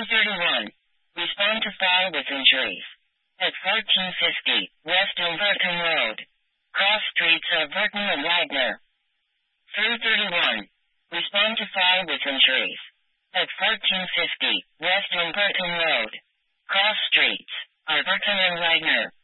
3:31. Respond to fire with injuries. At 1450, West Dumbarton Road. Cross streets of Burton and Wagner. 3:31. Respond to fire with injuries. At 1450, West Dumbarton Road. Cross streets, Burton and Wagner.